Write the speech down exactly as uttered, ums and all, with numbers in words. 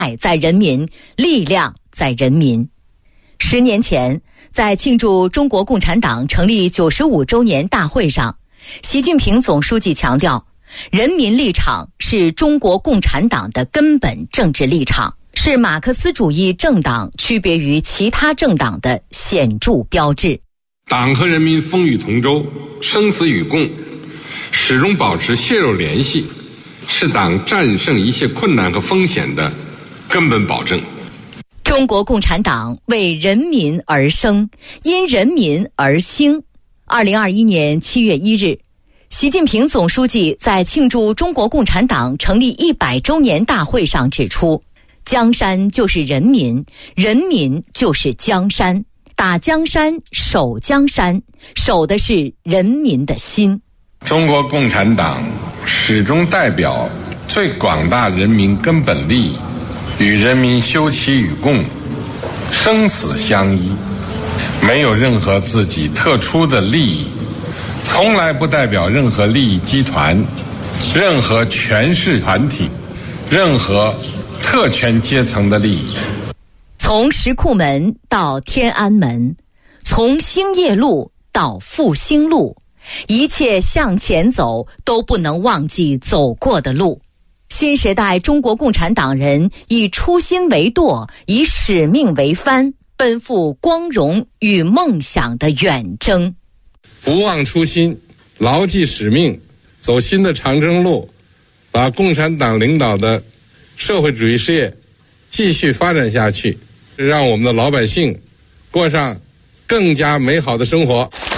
爱在人民，力量在人民。十年前，在庆祝中国共产党成立九十五周年大会上，习近平总书记强调，人民立场是中国共产党的根本政治立场，是马克思主义政党区别于其他政党的显著标志。 党和人民风雨同舟，生死与共，始终保持血肉联系，是党战胜一切困难和风险的根本保证。 中国共产党为人民而生，因人民而兴。二零二一年七月一日，习近平总书记在庆祝中国共产党成立一百周年大会上指出，江山就是人民，人民就是江山，打江山，守江山，守的是人民的心。 中国共产党始终代表最广大人民根本利益，与人民休戚与共，生死相依，没有任何自己特殊的利益，从来不代表任何利益集团、任何权势团体、任何特权阶层的利益。 从石库门到天安门，从兴业路到复兴路，一切向前走都不能忘记走过的路。新时代中国共产党人以初心为舵，以使命为帆，奔赴光荣与梦想的远征。 不忘初心，牢记使命，走新的长征路，把共产党领导的社会主义事业继续发展下去，让我们的老百姓过上更加美好的生活。